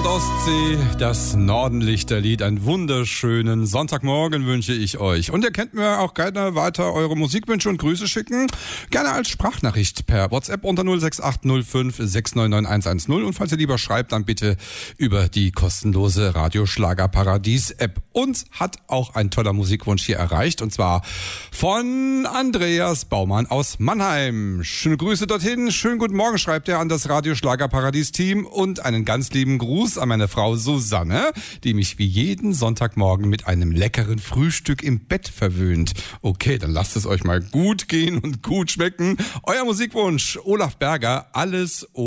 Ostsee, das Nordenlichterlied. Einen wunderschönen Sonntagmorgen wünsche ich euch. Und ihr könnt mir auch gerne weiter eure Musikwünsche und Grüße schicken. Gerne als Sprachnachricht per WhatsApp unter 06805 699110. Und falls ihr lieber schreibt, dann bitte über die kostenlose Radio-Schlager-Paradies-App. Uns hat auch ein toller Musikwunsch hier erreicht. Und zwar von Andreas Baumann aus Mannheim. Schöne Grüße dorthin. Schönen guten Morgen schreibt er an das Radio-Schlager-Paradies-Team. Und einen ganz lieben Gruß an meine Frau Susanne, die mich wie jeden Sonntagmorgen mit einem leckeren Frühstück im Bett verwöhnt. Okay, dann lasst es euch mal gut gehen und gut schmecken. Euer Musikwunsch, Olaf Berger, alles